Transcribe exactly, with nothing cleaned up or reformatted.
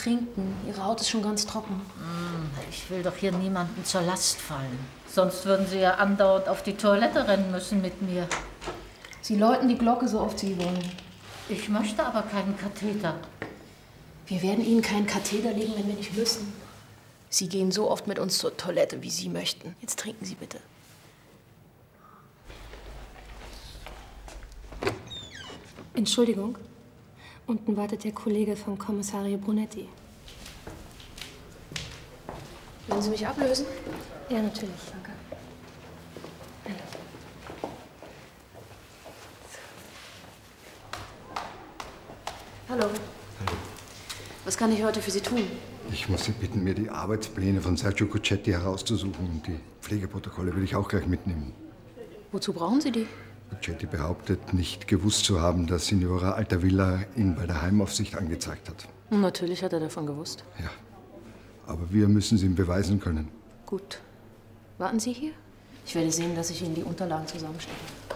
trinken. Ihre Haut ist schon ganz trocken. Ich will doch hier niemandem zur Last fallen. Sonst würden Sie ja andauernd auf die Toilette rennen müssen mit mir. Sie läuten die Glocke so oft Sie wollen. Ich möchte aber keinen Katheter. Wir werden Ihnen keinen Katheter legen, wenn wir nicht müssen. Sie gehen so oft mit uns zur Toilette, wie Sie möchten. Jetzt trinken Sie bitte. Entschuldigung. Unten wartet der Kollege von Kommissario Brunetti. Wollen Sie mich ablösen? Ja, natürlich. Danke. Hallo. Hallo. Was kann ich heute für Sie tun? Ich muss Sie bitten, mir die Arbeitspläne von Sergio Cuccetti herauszusuchen. Und die Pflegeprotokolle will ich auch gleich mitnehmen. Wozu brauchen Sie die? Cuccetti behauptet, nicht gewusst zu haben, dass Signora Altavilla ihn bei der Heimaufsicht angezeigt hat. Natürlich hat er davon gewusst. Ja, aber wir müssen es ihm beweisen können. Gut. Warten Sie hier? Ich werde sehen, dass ich Ihnen die Unterlagen zusammenstelle.